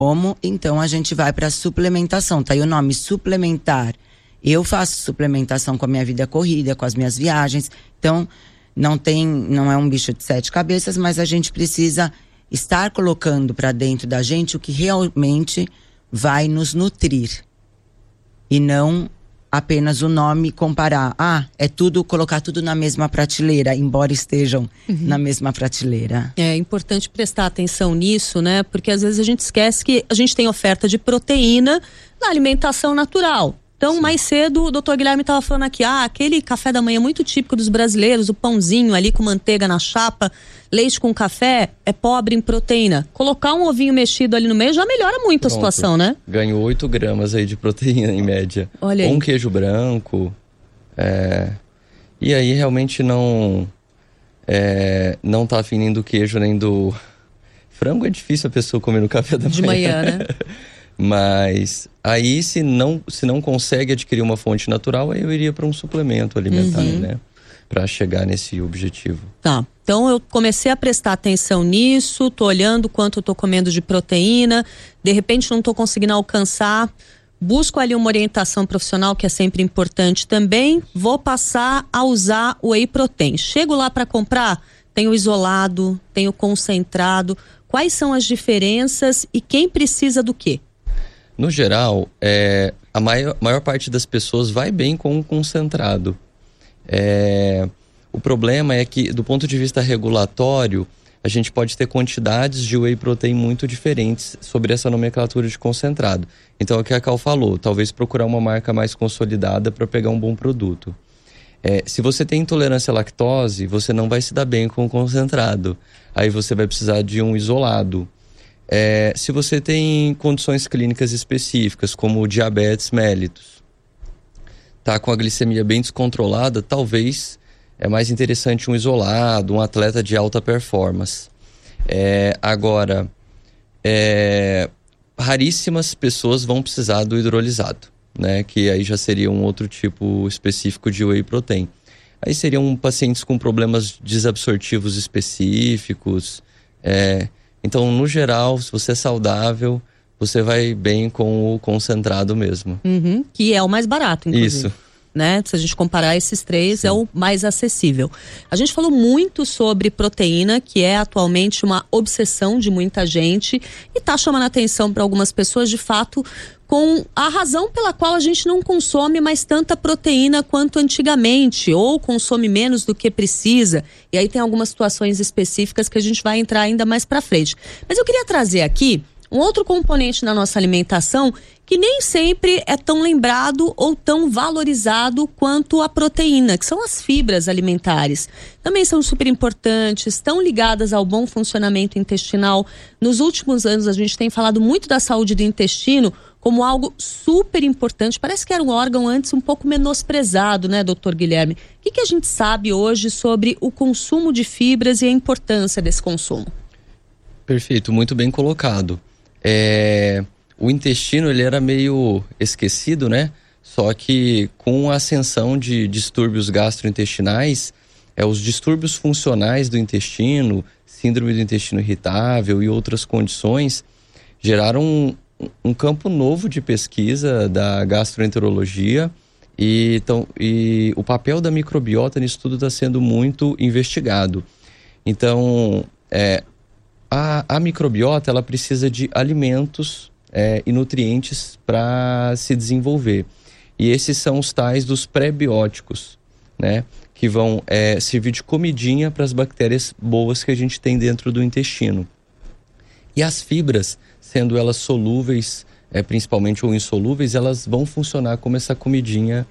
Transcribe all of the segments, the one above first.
como, então a gente vai para suplementação. Tá aí o nome, suplementar. Eu faço suplementação com a minha vida corrida, com as minhas viagens. Então, não é um bicho de 7 cabeças, mas a gente precisa estar colocando para dentro da gente o que realmente vai nos nutrir. E não apenas o nome comparar. É tudo, colocar tudo na mesma prateleira, embora estejam na mesma prateleira. É importante prestar atenção nisso, né? Porque às vezes a gente esquece que a gente tem oferta de proteína na alimentação natural. Então, mais cedo, o doutor Guilherme estava falando aqui, aquele café da manhã muito típico dos brasileiros, o pãozinho ali com manteiga na chapa, leite com café, é pobre em proteína. Colocar um ovinho mexido ali no meio já melhora muito a situação, né? Ganhou 8 gramas aí de proteína em média. Olha aí. Ou um queijo branco. E aí realmente não tá afim nem do queijo, nem do... Frango é difícil a pessoa comer no café da manhã. De manhã, né? Mas aí se não consegue adquirir uma fonte natural, aí eu iria para um suplemento alimentar, né? Para chegar nesse objetivo. Tá, então eu comecei a prestar atenção nisso, tô olhando quanto eu tô comendo de proteína, de repente não tô conseguindo alcançar, busco ali uma orientação profissional, que é sempre importante também, vou passar a usar o Whey Protein. Chego lá para comprar, tem o isolado, tem o concentrado, quais são as diferenças e quem precisa do quê? No geral, a maior parte das pessoas vai bem com o concentrado. O problema é que, do ponto de vista regulatório, a gente pode ter quantidades de whey protein muito diferentes sobre essa nomenclatura de concentrado. Então, é o que a Cal falou, talvez procurar uma marca mais consolidada para pegar um bom produto. Se você tem intolerância à lactose, você não vai se dar bem com o concentrado. Aí você vai precisar de um isolado. Se você tem condições clínicas específicas, como diabetes mellitus, tá com a glicemia bem descontrolada, talvez é mais interessante um isolado, um atleta de alta performance. Agora, raríssimas pessoas vão precisar do hidrolisado, né? Que aí já seria um outro tipo específico de whey protein. Aí seriam pacientes com problemas desabsortivos específicos. Então, no geral, se você é saudável, você vai bem com o concentrado mesmo. Que é o mais barato, inclusive. Isso. Né? Se a gente comparar esses três, é o mais acessível. A gente falou muito sobre proteína, que é atualmente uma obsessão de muita gente e está chamando a atenção para algumas pessoas, de fato, com a razão pela qual a gente não consome mais tanta proteína quanto antigamente, ou consome menos do que precisa. E aí tem algumas situações específicas que a gente vai entrar ainda mais para frente. Mas eu queria trazer aqui um outro componente na nossa alimentação que nem sempre é tão lembrado ou tão valorizado quanto a proteína, que são as fibras alimentares. Também são super importantes, estão ligadas ao bom funcionamento intestinal. Nos últimos anos a gente tem falado muito da saúde do intestino como algo super importante. Parece que era um órgão antes um pouco menosprezado, né, doutor Guilherme? O que a gente sabe hoje sobre o consumo de fibras e a importância desse consumo? Perfeito, muito bem colocado. O intestino, ele era meio esquecido, né? Só que com a ascensão de distúrbios gastrointestinais, os distúrbios funcionais do intestino, síndrome do intestino irritável e outras condições, geraram um campo novo de pesquisa da gastroenterologia e o papel da microbiota nisso tudo está sendo muito investigado. Então, a microbiota, ela precisa de alimentos e nutrientes para se desenvolver. E esses são os tais dos pré-bióticos, né? Que vão servir de comidinha para as bactérias boas que a gente tem dentro do intestino. E as fibras, sendo elas solúveis, principalmente, ou insolúveis, elas vão funcionar como essa comidinha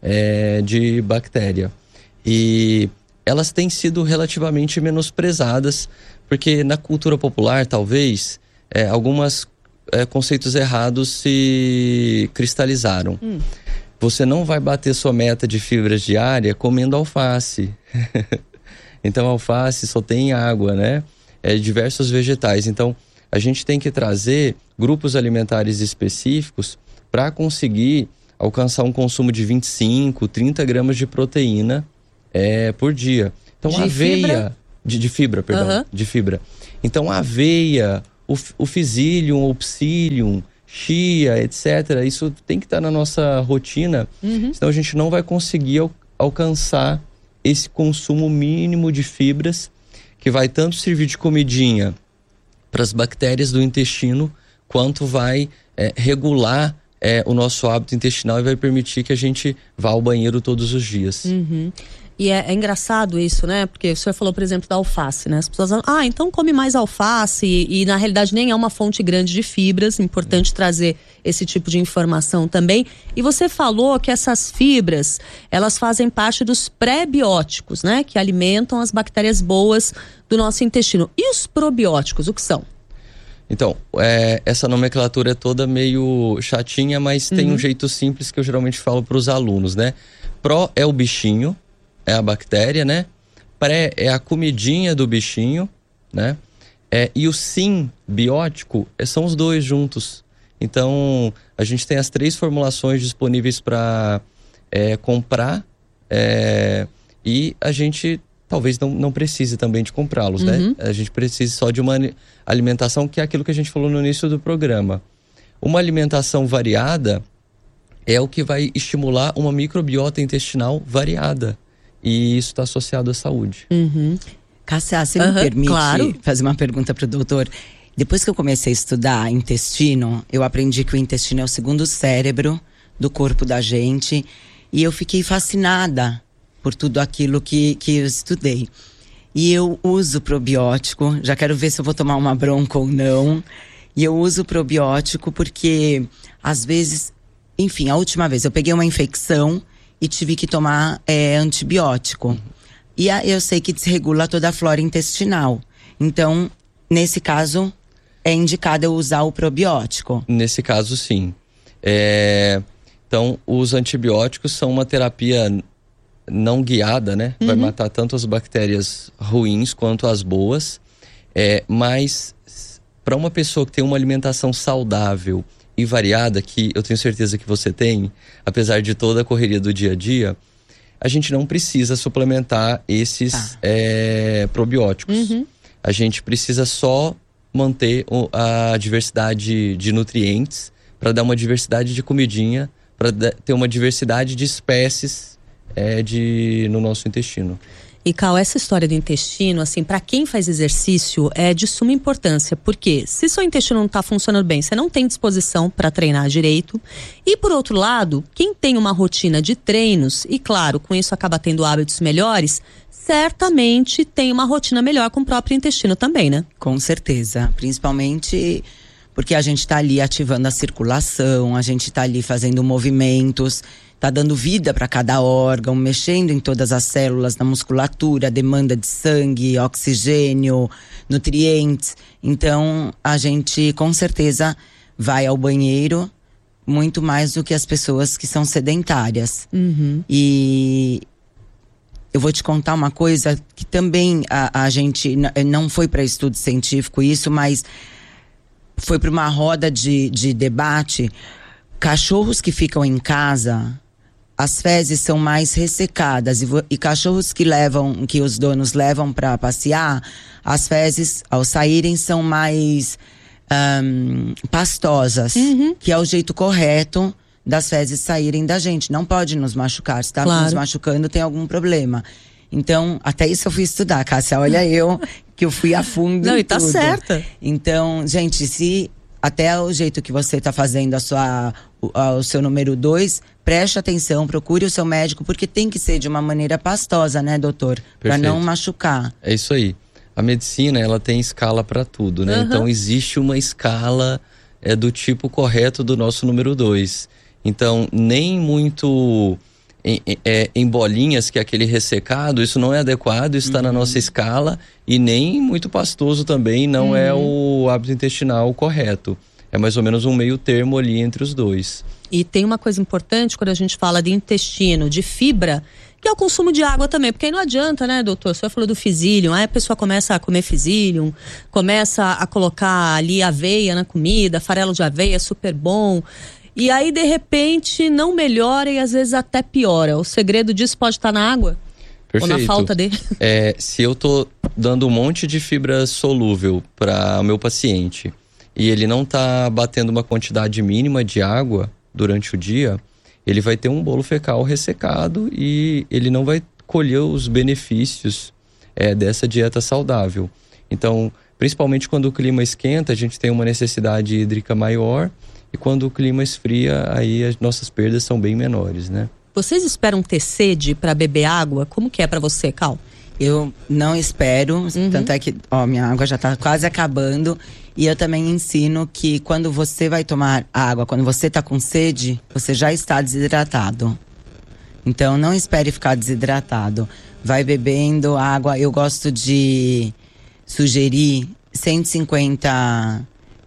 de bactéria. E elas têm sido relativamente menosprezadas, porque na cultura popular, talvez, alguns conceitos errados se cristalizaram. Você não vai bater sua meta de fibras diária comendo alface. Então, alface só tem água, né? Diversos vegetais. Então, a gente tem que trazer grupos alimentares específicos para conseguir alcançar um consumo de 25, 30 gramas de proteína por dia. Então, de aveia... Fibra? De fibra, perdão. De fibra. Então, a aveia, o Psyllium, o Psyllium, chia, etc. Isso tem que estar na nossa rotina, senão a gente não vai conseguir alcançar esse consumo mínimo de fibras, que vai tanto servir de comidinha para as bactérias do intestino, quanto vai regular o nosso hábito intestinal e vai permitir que a gente vá ao banheiro todos os dias. E é engraçado isso, né? Porque o senhor falou, por exemplo, da alface, né? As pessoas falam, então come mais alface, e na realidade nem é uma fonte grande de fibras. Importante trazer esse tipo de informação também. E você falou que essas fibras, elas fazem parte dos pré-bióticos, né? Que alimentam as bactérias boas do nosso intestino. E os probióticos, o que são? Então, essa nomenclatura é toda meio chatinha, mas tem um jeito simples que eu geralmente falo para os alunos, né? Pró é o bichinho, é a bactéria, né? Pré é a comidinha do bichinho, né? E o simbiótico são os dois juntos. Então, a gente tem as 3 formulações disponíveis para comprar, e a gente talvez não precise também de comprá-los, né? A gente precisa só de uma alimentação, que é aquilo que a gente falou no início do programa. Uma alimentação variada é o que vai estimular uma microbiota intestinal variada. E isso está associado à saúde. Cássia, você me permite fazer uma pergunta para o doutor? Depois que eu comecei a estudar intestino, eu aprendi que o intestino é o segundo cérebro do corpo da gente. E eu fiquei fascinada por tudo aquilo que eu estudei. E eu uso probiótico, já quero ver se eu vou tomar uma bronca ou não. E eu uso probiótico porque, às vezes, enfim, a última vez eu peguei uma infecção e tive que tomar antibiótico. E eu sei que desregula toda a flora intestinal. Então, nesse caso, é indicado eu usar o probiótico? Nesse caso, sim. Então, os antibióticos são uma terapia não guiada, né? Vai matar tanto as bactérias ruins quanto as boas. Mas, para uma pessoa que tem uma alimentação saudável e variada, que eu tenho certeza que você tem, apesar de toda a correria do dia a dia, a gente não precisa suplementar esses probióticos. A gente precisa só manter a diversidade de nutrientes, para dar uma diversidade de comidinha, para ter uma diversidade de espécies no nosso intestino. E, Cal, essa história do intestino, assim, para quem faz exercício, é de suma importância, porque se seu intestino não está funcionando bem, você não tem disposição para treinar direito. E, por outro lado, quem tem uma rotina de treinos, e claro, com isso acaba tendo hábitos melhores, certamente tem uma rotina melhor com o próprio intestino também, né? Com certeza, principalmente porque a gente está ali ativando a circulação, a gente está ali fazendo movimentos, tá dando vida para cada órgão, mexendo em todas as células, na musculatura, demanda de sangue, oxigênio, nutrientes. Então, a gente com certeza vai ao banheiro muito mais do que as pessoas que são sedentárias. E eu vou te contar uma coisa que também a gente não foi para estudo científico isso, mas foi para uma roda de debate. Cachorros que ficam em casa, as fezes são mais ressecadas, e cachorros que os donos levam para passear, as fezes ao saírem são mais pastosas, que é o jeito correto das fezes saírem da gente. Não pode nos machucar, se tá nos machucando tem algum problema. Então, até isso eu fui estudar, Cássia, olha que eu fui a fundo. Não, em e tá tudo. certa. Então, gente, se até o jeito que você está fazendo o seu número 2, preste atenção, procure o seu médico, porque tem que ser de uma maneira pastosa, né, doutor? Para não machucar. É isso aí. A medicina, ela tem escala para tudo, né? Então, existe uma escala do tipo correto do nosso número 2. Então, nem muito em bolinhas, que é aquele ressecado, isso não é adequado, isso está na nossa escala, e nem muito pastoso também não é o hábito intestinal correto. É mais ou menos um meio termo ali entre os dois. E tem uma coisa importante quando a gente fala de intestino, de fibra, que é o consumo de água também, porque aí não adianta, né, doutor? O senhor falou do Psyllium, aí a pessoa começa a comer Psyllium, começa a colocar ali aveia na comida, farelo de aveia, super bom. E aí, de repente, não melhora e às vezes até piora. O segredo disso pode estar na água? Perfeito. Ou na falta dele? Se eu tô dando um monte de fibra solúvel para o meu paciente e ele não está batendo uma quantidade mínima de água durante o dia, ele vai ter um bolo fecal ressecado e ele não vai colher os benefícios dessa dieta saudável. Então, principalmente quando o clima esquenta, a gente tem uma necessidade hídrica maior, e quando o clima esfria, aí as nossas perdas são bem menores, né? Vocês esperam ter sede para beber água? Como que é para você, Cal? Eu não espero, tanto é que, minha água já tá quase acabando. E eu também ensino que quando você vai tomar água, quando você tá com sede, você já está desidratado. Então não espere ficar desidratado. Vai bebendo água. Eu gosto de sugerir 150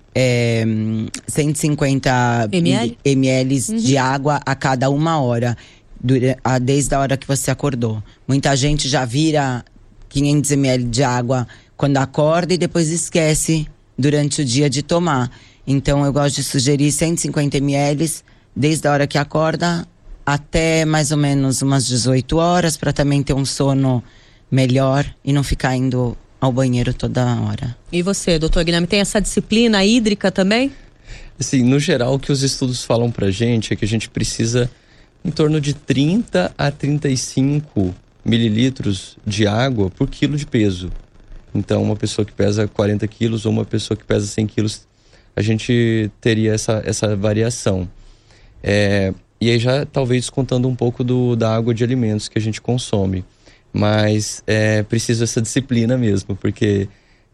ml de água a cada 1 hora, desde a hora que você acordou. Muita gente já vira 500 ml de água quando acorda e depois esquece durante o dia de tomar. Então eu gosto de sugerir 150 ml desde a hora que acorda até mais ou menos umas 18 horas, para também ter um sono melhor e não ficar indo ao banheiro toda hora. E você, doutor Guilherme, tem essa disciplina hídrica também? Assim, no geral, o que os estudos falam pra gente é que a gente precisa em torno de 30 a 35 mililitros de água por quilo de peso. Então, uma pessoa que pesa 40 quilos ou uma pessoa que pesa 100 quilos, a gente teria essa variação. E aí já talvez descontando um pouco da água de alimentos que a gente consome. Mas precisa essa disciplina mesmo, porque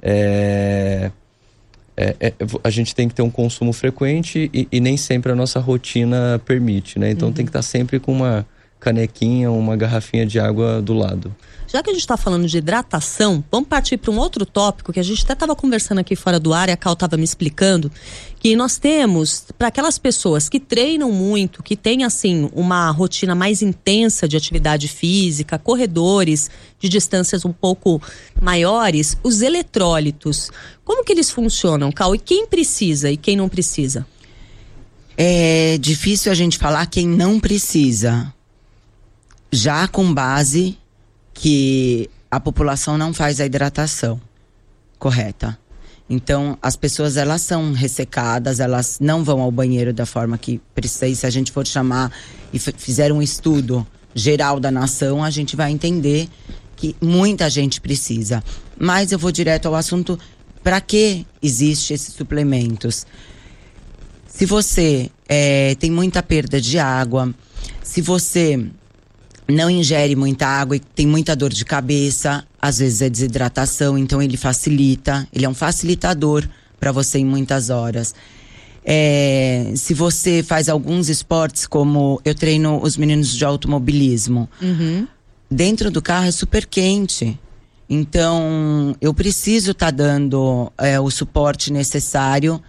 a gente tem que ter um consumo frequente e nem sempre a nossa rotina permite, né? Então tem que estar sempre com uma canequinha, uma garrafinha de água do lado. Já que a gente está falando de hidratação, vamos partir para um outro tópico que a gente até estava conversando aqui fora do ar e a Cal estava me explicando, que nós temos, para aquelas pessoas que treinam muito, que têm assim uma rotina mais intensa de atividade física, corredores de distâncias um pouco maiores, os eletrólitos, como que eles funcionam, Cal? E quem precisa e quem não precisa? É difícil a gente falar quem não precisa, já com base que a população não faz a hidratação correta. Então, as pessoas, elas são ressecadas, elas não vão ao banheiro da forma que precisa. E se a gente for chamar e fizer um estudo geral da nação, a gente vai entender que muita gente precisa. Mas eu vou direto ao assunto, para que existem esses suplementos? Se você tem muita perda de água, se você não ingere muita água e tem muita dor de cabeça, às vezes é desidratação, então ele facilita, ele é um facilitador para você em muitas horas. Se você faz alguns esportes, como eu treino os meninos de automobilismo, dentro do carro é super quente, então eu preciso estar dando o suporte necessário,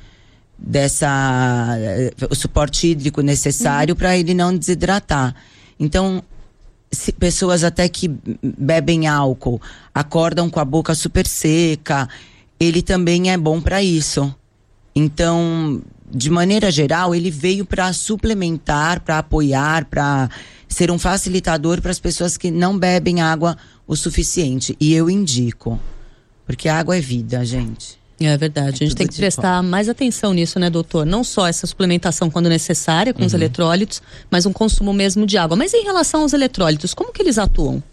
o suporte hídrico necessário para ele não desidratar. Então, pessoas até que bebem álcool, acordam com a boca super seca, ele também é bom para isso. Então, de maneira geral, ele veio para suplementar, para apoiar, para ser um facilitador para as pessoas que não bebem água o suficiente. E eu indico, porque a água é vida, gente. É verdade, a gente tem que prestar mais atenção nisso, né, doutor? Não só essa suplementação quando necessária com os eletrólitos, mas um consumo mesmo de água. Mas em relação aos eletrólitos, como que eles atuam?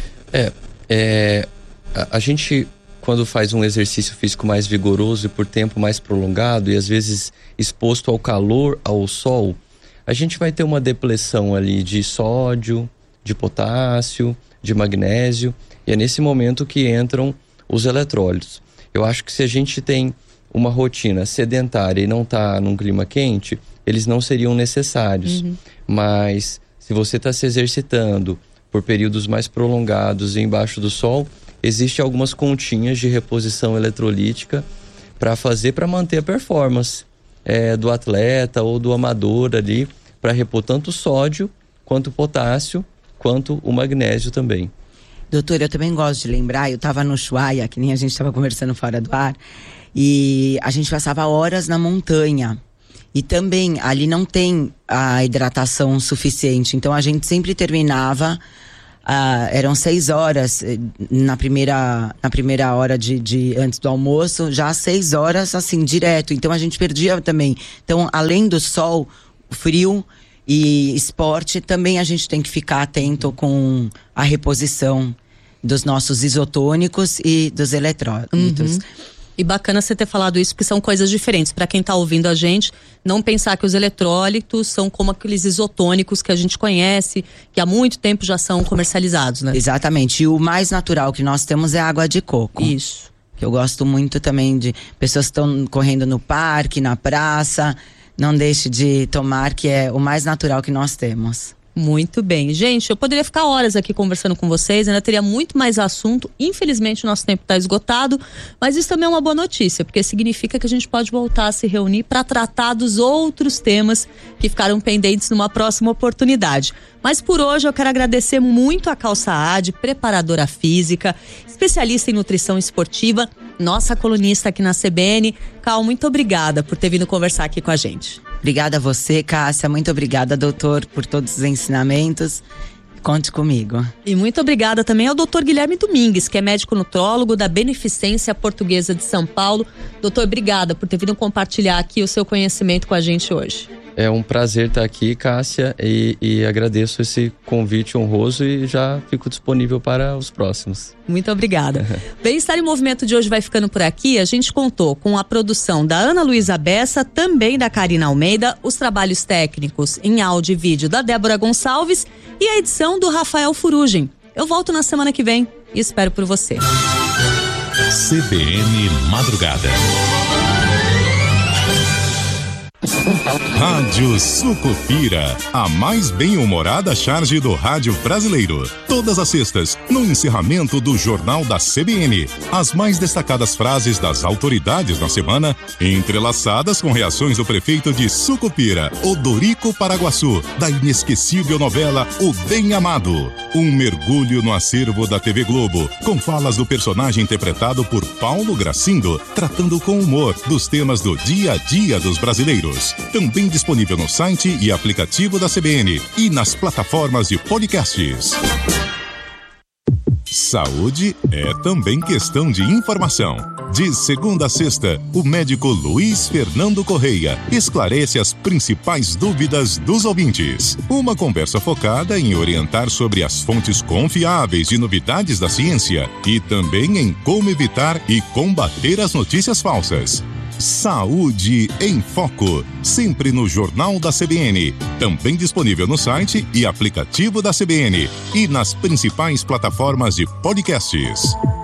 A gente, quando faz um exercício físico mais vigoroso e por tempo mais prolongado, e às vezes exposto ao calor, ao sol, a gente vai ter uma depleção ali de sódio, de potássio, de magnésio, e é nesse momento que entram os eletrólitos. Eu acho que se a gente tem uma rotina sedentária e não está num clima quente, eles não seriam necessários. Mas se você está se exercitando por períodos mais prolongados e embaixo do sol, existem algumas continhas de reposição eletrolítica para manter a performance do atleta ou do amador ali, para repor tanto o sódio, quanto o potássio, quanto o magnésio também. Doutor, eu também gosto de lembrar, eu estava no Ushuaia, que nem a gente estava conversando fora do ar, e a gente passava horas na montanha. E também ali não tem a hidratação suficiente, então a gente sempre terminava eram 6 horas na primeira hora de antes do almoço, já 6 horas assim, direto. Então a gente perdia também. Então, além do sol, frio e esporte, também a gente tem que ficar atento com a reposição dos nossos isotônicos e dos eletrólitos. E bacana você ter falado isso, porque são coisas diferentes. Para quem tá ouvindo a gente, não pensar que os eletrólitos são como aqueles isotônicos que a gente conhece, que há muito tempo já são comercializados, né? Exatamente. E o mais natural que nós temos é a água de coco. Isso. Que eu gosto muito também de pessoas que estão correndo no parque, na praça. Não deixe de tomar, que é o mais natural que nós temos. Muito bem. Gente, eu poderia ficar horas aqui conversando com vocês, ainda teria muito mais assunto. Infelizmente o nosso tempo está esgotado, mas isso também é uma boa notícia, porque significa que a gente pode voltar a se reunir para tratar dos outros temas que ficaram pendentes numa próxima oportunidade. Mas por hoje eu quero agradecer muito a Cal Saad, preparadora física, especialista em nutrição esportiva, nossa colunista aqui na CBN. Cal, muito obrigada por ter vindo conversar aqui com a gente. Obrigada a você, Cássia. Muito obrigada, doutor, por todos os ensinamentos. Conte comigo. E muito obrigada também ao doutor Guilherme Domingues, que é médico nutrólogo da Beneficência Portuguesa de São Paulo. Doutor, obrigada por ter vindo compartilhar aqui o seu conhecimento com a gente hoje. É um prazer estar aqui, Cássia, e agradeço esse convite honroso e já fico disponível para os próximos. Muito obrigada. Bem-Estar em Movimento de hoje vai ficando por aqui. A gente contou com a produção da Ana Luísa Bessa, também da Karina Almeida, os trabalhos técnicos em áudio e vídeo da Débora Gonçalves e a edição do Rafael Furugem. Eu volto na semana que vem e espero por você. CBN Madrugada. Rádio Sucupira, a mais bem-humorada charge do rádio brasileiro. Todas as sextas, no encerramento do Jornal da CBN. As mais destacadas frases das autoridades na semana, entrelaçadas com reações do prefeito de Sucupira, Odorico Paraguaçu, da inesquecível novela O Bem Amado. Um mergulho no acervo da TV Globo, com falas do personagem interpretado por Paulo Gracindo, tratando com humor dos temas do dia a dia dos brasileiros. Também disponível no site e aplicativo da CBN e nas plataformas de podcasts. Saúde é também questão de informação. De segunda a sexta, o médico Luiz Fernando Correia esclarece as principais dúvidas dos ouvintes. Uma conversa focada em orientar sobre as fontes confiáveis de novidades da ciência e também em como evitar e combater as notícias falsas. Saúde em Foco, sempre no Jornal da CBN, também disponível no site e aplicativo da CBN e nas principais plataformas de podcasts.